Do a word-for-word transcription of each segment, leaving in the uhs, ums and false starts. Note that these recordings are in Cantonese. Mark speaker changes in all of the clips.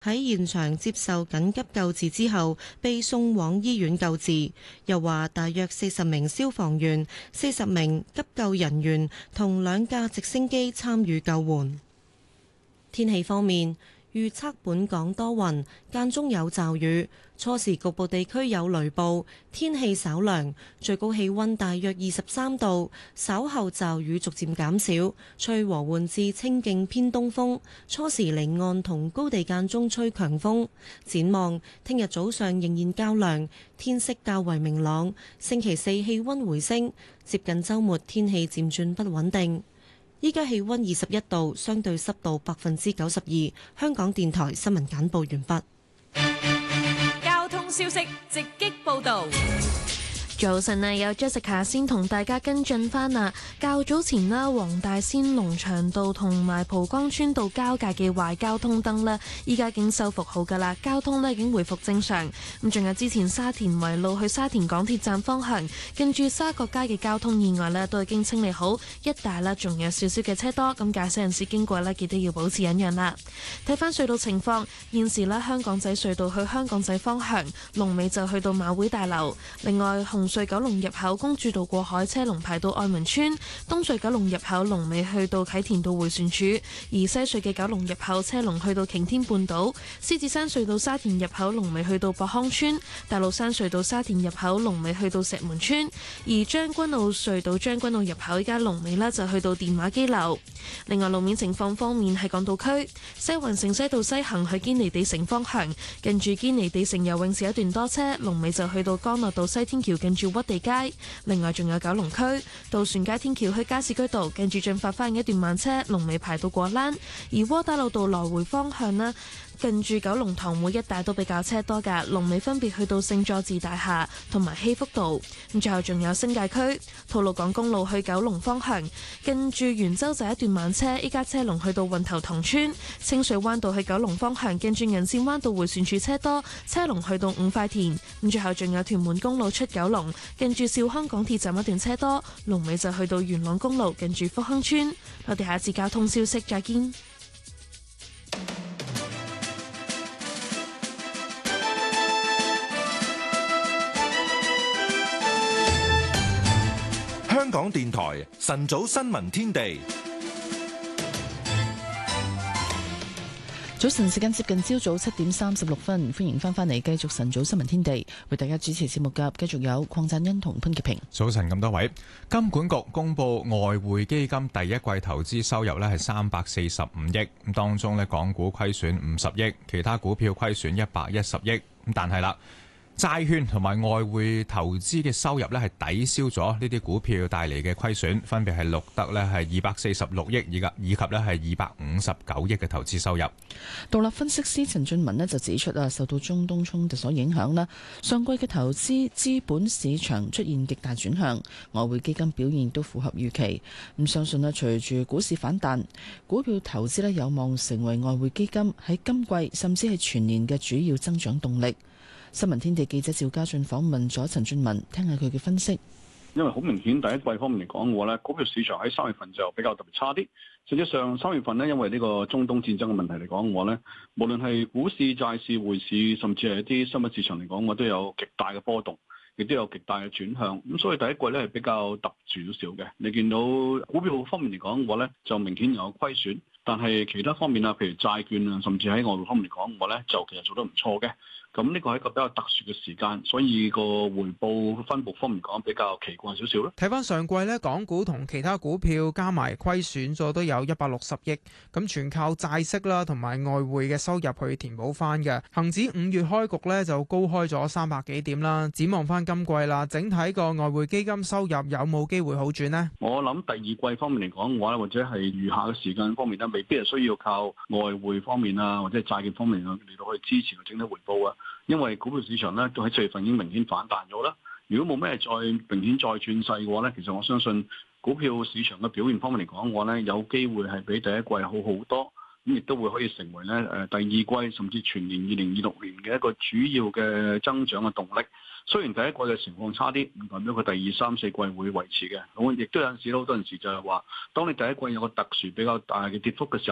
Speaker 1: 喺現場接受緊急救治之後，被送往醫院救治。又話大約四十名消防員、四十名急救人員同兩架直升機參與救援。天氣方面，預測本港多雲，間中有驟雨，初時局部地區有雷暴，天氣稍涼，最高氣溫大約二十三度。稍後驟雨逐漸減少，吹和緩至清勁偏東風，初時離岸同高地間中吹強風。展望聽日早上仍然較涼，天色較為明朗。星期四氣溫回升，接近週末天氣漸轉不穩定。依家氣溫二十一度，相對濕度百分之九十二。香港電台新聞簡報完畢。
Speaker 2: 交通消息直擊報道。早晨啊，有 Jessica 先同大家跟進翻啊。較早前啦，黃大仙龍翔道同埋蒲崗村道交界嘅壞交通燈呢，依家已經修復好噶啦，交通呢已經回復正常。咁仲有之前沙田圍路去沙田港鐵站方向，跟住沙角街嘅交通意外呢都已經清理好，一帶呢仲有少少嘅車多，咁駕駛人士經過呢記得要保持忍讓啦。睇翻隧道情況，現時呢香港仔隧道去香港仔方向，龍尾就去到馬會大樓。另外紅隧九龍入口公主道過海車龍排到愛民村，東隧九龍入口龍尾去到啟田道迴旋處，而西隧嘅九龍入口車龍去到擎天半島，獅子山隧道沙田入口龍尾去到博康村，大老山隧道沙田入口龍尾去到石門村，而將軍澳隧道將軍澳入口依家龍尾呢就去到電話機樓。另外路面情況方面，喺港島區西環城西道西行去堅尼地城方向，近住堅尼地城游泳池一段多車，龍尾就去到干諾道西天橋近住屈地街。另外仲有九龍區渡船街天橋去加士居道，近住進發翻一段慢車，龍尾排到過欄。而窩打老道來回方向呢，近住九龍塘會一帶都比較車多㗎，龍尾分別去到聖佐治大廈同埋禧福道。咁最後仲有新界區吐露港公路去九龍方向，近住元洲仔一段慢車，依家車龍去到運頭塘村。清水灣道去九龍方向，近住銀線灣道迴旋處車多，車龍去到五塊田。咁最後仲有屯門公路出九龍，近住兆康港鐵站一段車多，龍尾就去到元朗公路近住福亨村。我哋下一節交通消息再見。
Speaker 3: 香港電台晨早新聞天地，
Speaker 4: 早晨時間接近朝早七點三十六分，歡迎翻返嚟繼續晨早新聞天地，為大家主持節目嘅繼續有鄺贊恩同潘潔平。
Speaker 5: 早晨咁多位，金管局公布外匯基金第一季投資收入咧係三百四十五億，咁當中咧港股虧損五十億，其他股票虧損一百一十億，咁但係啦。債券同埋外匯投資嘅收入咧，係抵消咗呢啲股票帶嚟嘅虧損，分別係錄得咧係二百四十六億，以及以及咧係二百五十九億嘅投資收入。
Speaker 4: 獨立分析師陳俊文咧就指出啊，受到中東衝突所影響啦，上季嘅投資資本市場出現極大轉向，外匯基金表現都符合預期。咁相信咧，隨住股市反彈，股票投資咧有望成為外匯基金喺今季甚至係全年嘅主要增長動力。新聞天地記者趙家俊訪問咗陳俊文，聽下佢嘅分析。
Speaker 6: 因為好明顯，第一季方面嚟講嘅話咧，股票市場喺三月份就比較特別差啲。實際上三月份呢，因為呢個中東戰爭嘅問題嚟講嘅話咧，無論係股市、債市、匯市，甚至係一啲商品市場嚟講，我都有極大嘅波動，亦都有極大嘅轉向。咁所以第一季咧係比較特殊少少嘅。你見到股票方面嚟講嘅話咧，就明顯有虧損，但係其他方面啊，譬如債券啊，甚至喺外匯方面嚟講嘅話咧，就其實做得唔錯嘅。咁呢個係一個比較特殊嘅時間，所以個回報分佈方面講比較奇怪少少咯。
Speaker 7: 睇翻上季咧，港股同其他股票加埋虧損咗都有一百六十億，咁全靠債息啦同埋外匯嘅收入去填補翻嘅。恒指五月開局咧就高開咗三百幾點啦，展望翻今季啦，整體個外匯基金收入有冇機會好轉呢？
Speaker 6: 我諗第二季方面嚟講嘅話咧，或者係餘下嘅時間方面咧，未必係需要靠外匯方面啊，或者係債券方面啊嚟到去支持個整體回報啊。因為股票市場咧都喺四月份已經明顯反彈咗啦。如果冇咩再明顯再轉勢嘅話咧，其實我相信股票市場嘅表現方面嚟講嘅話咧，有機會係比第一季好好多，咁亦都會可以成為咧誒第二季甚至全年二零二六年嘅一個主要嘅增長嘅動力。雖然第一季嘅情況差啲，唔代表佢第二三四季會維持嘅。咁亦都有陣時好多陣時就係話，當你第一季有個特殊比較大嘅跌幅嘅時候咧，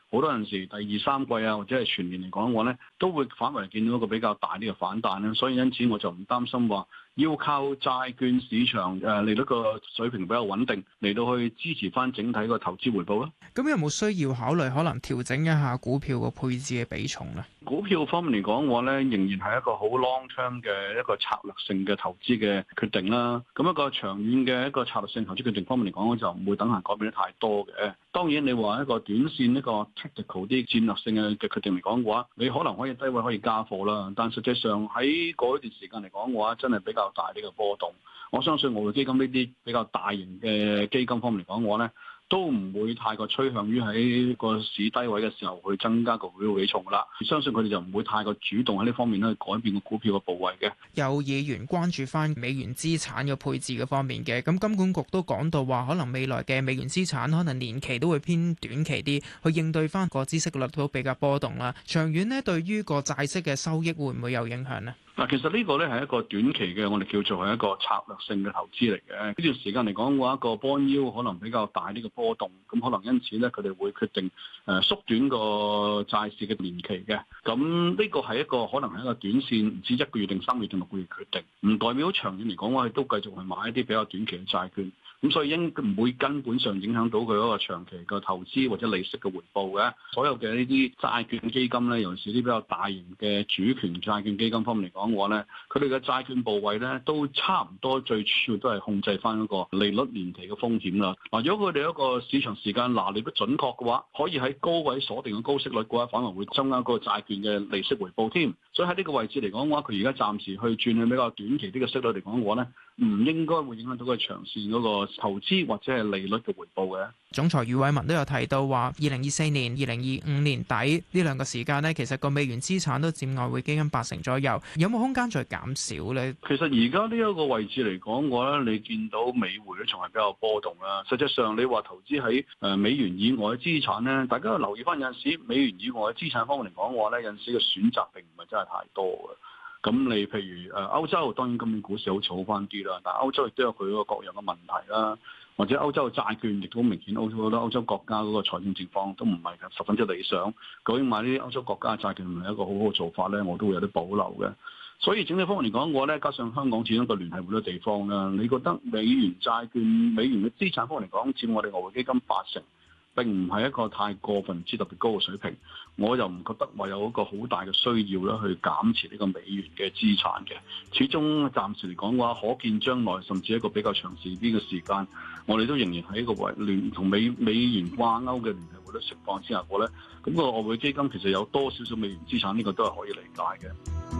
Speaker 6: 好多陣時第二三季啊，或者係全年嚟講嘅話咧，都會反為見到一個比較大啲嘅反彈啦。所以因此我就唔擔心話要靠債券市場誒利率個水平比較穩定嚟到去支持翻整體個投資回報啦。
Speaker 7: 咁有冇需要考慮可能調整一下股票個配置嘅比重咧？
Speaker 6: 股票方面嚟講，我咧仍然係一個好 long term 嘅一個策略性嘅投資嘅決定啦。咁一個長遠嘅一個策略性投資決定方面嚟講，我就唔會等閒改變得太多嘅。當然你話一個短線一個 tactical 啲戰略性嘅嘅決定嚟講嘅話，你可能可以低位可以加貨啦。但實際上喺嗰一段時間嚟講嘅話，真係比較大啲嘅波動。我相信外匯基金呢啲比較大型嘅基金方面嚟講嘅話咧，都唔會太過趨向於喺個市低位嘅時候去增加個股票比重噶啦。相信佢哋就唔會太過主動喺呢方面咧去改變個股票嘅部位嘅。
Speaker 7: 有議員關注翻美元資產嘅配置嘅方面嘅，咁金管局都講到話，可能未來嘅美元資產可能年期都會偏短期啲，去應對翻個孳息率都比較波動啦。長遠呢，對於個債息嘅收益會唔會有影響呢？
Speaker 6: 嗱，其實呢個咧係一個短期嘅，我哋叫做係一個策略性嘅投資嚟嘅。呢段時間嚟講嘅話，個 bond yield可能比較大啲嘅波動，咁可能因此咧佢哋會決定誒縮短個債市嘅年期嘅。咁呢個係一個可能係一個短線，唔知一個月定三個月定六個月決定，唔代表長遠嚟講我哋都繼續去買一啲比較短期嘅債券。咁所以應唔會根本上影響到佢嗰個長期嘅投資或者利息嘅回報嘅。所有嘅呢啲債券基金咧，尤其是啲比較大型嘅主權債券基金方面嚟講嘅話咧，佢哋嘅債券部位咧都差唔多，最主要都係控制翻嗰個利率年期嘅風險啦。嗱，如果佢哋一個市場時間拿捏得準確嘅話，可以喺高位鎖定嘅高息率嘅話，反而會增加嗰個債券嘅利息回報添。所以喺呢個位置嚟講嘅話，佢而家暫時去轉去比較短期啲嘅息率嚟講嘅話咧，唔應該會影響到佢長線嗰個投資或者係利率嘅回報嘅。
Speaker 7: 總裁余偉文都有提到話，二零二四年、二零二五年底呢兩個時間呢，其實個美元資產都佔外匯基金八成左右，有冇空間再減少呢？
Speaker 6: 其實而家呢一個位置嚟講嘅話咧，你見到美匯咧仲係比較波動啦。實際上你話投資喺誒美元以外嘅資產咧，大家留意翻有陣時美元以外嘅資產方面嚟講嘅話咧，有陣時嘅選擇並唔係真係太多嘅。咁你譬如誒歐洲，當然今年股市好似好翻啲啦，但係歐洲亦都有佢嗰個各樣嘅問題啦，或者歐洲嘅債券亦都明顯，歐洲好多歐洲國家嗰個財政情況都唔係十分之理想。究竟買呢啲歐洲國家嘅債券係咪一個好好嘅做法咧？我都會有啲保留嘅。所以整體方面嚟講，我咧加上香港始終一個聯繫匯率地方啦，你覺得美元債券、美元嘅資產方面嚟講，佔我哋外匯基金八成，並唔係一個太過分之特別高嘅水平，我又唔覺得話有一個好大嘅需要咧去減持呢個美元嘅資產嘅。始終暫時嚟講嘅話，可見將來甚至一個比較長時啲嘅時間，我哋都仍然喺一個為聯同美美元掛鈎嘅聯繫匯率情況之下嘅咧，咁個外匯基金其實有多少少美元資產，呢個都係可以理解嘅。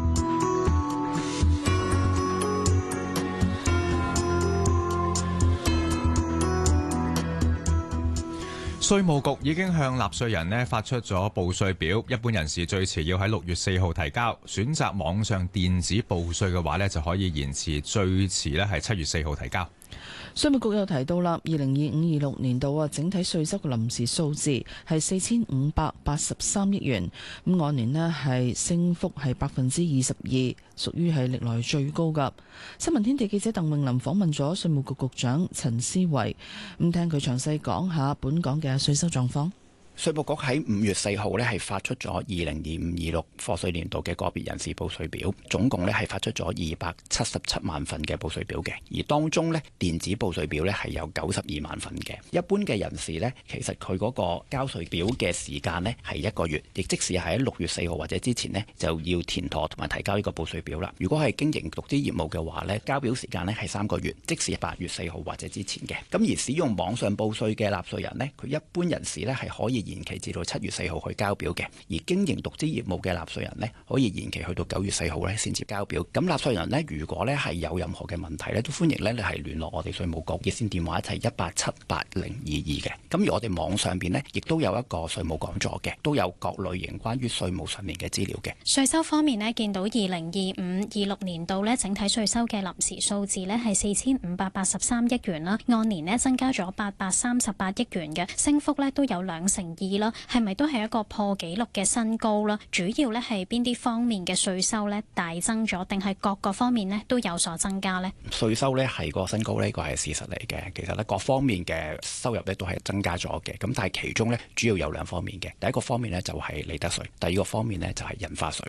Speaker 5: 稅務局已經向納稅人咧發出咗報稅表，一般人士最遲要喺六月四號提交。選擇網上電子報稅嘅話咧，就可以延遲最遲咧係七月四號提交。
Speaker 4: 稅務局又提到啦，二零二五二六年度啊，整體稅收嘅臨時數字係四千五百八十三億元，咁按年呢係升幅係百分之二十二，屬於係歷來最高噶。新聞天地記者鄧詠琳訪問咗稅務局局長陳思維，咁聽佢詳細講下本港嘅稅收狀況。
Speaker 8: 稅務局喺五月四號呢係發出咗二零二五二六課稅年度嘅個別人士報稅表，總共呢係發出咗二百七十七萬份嘅報稅表嘅，而當中呢，電子報稅表呢係有九十二萬份嘅。一般嘅人士呢，其實佢嗰個交稅表嘅時間呢係一個月，亦即使係喺六月四號或者之前呢，就要填妥同埋提交呢個報稅表啦。如果係經營獨資業務嘅話呢，交表時間呢係三個月，即使八月四號或者之前嘅。咁而使用網上報稅嘅納稅人呢，佢一般人士呢係可以延期至到七月四號去交表嘅，而經營獨資業務嘅納稅人呢，可以延期去到九月四號呢先至交表。咁納稅人呢，如果呢係有任何嘅問題呢，都歡迎呢你係聯絡我哋稅務局熱線電話，一係一八七八零二二嘅。咁而我哋網上邊呢，亦都有一個稅務講座嘅，都有各類型關於稅務上面嘅資料嘅。
Speaker 9: 稅收方面呢，見到二零二五二六年度呢，整體稅收嘅臨時數字呢係四千五百八十三億元啦，按年呢增加咗八百三十八億元嘅，升幅呢都有兩成二啦，係咪都係一個破紀錄嘅新高啦？主要咧係邊啲方面嘅稅收咧大增咗，定係各個方面咧都有所增加呢？
Speaker 8: 稅收咧係個新高，呢個係事實嚟嘅。其實咧各方面嘅收入咧都係增加咗嘅。咁但係其中咧主要有兩方面嘅。第一個方面咧就係利得稅，第二個方面咧就係印花稅。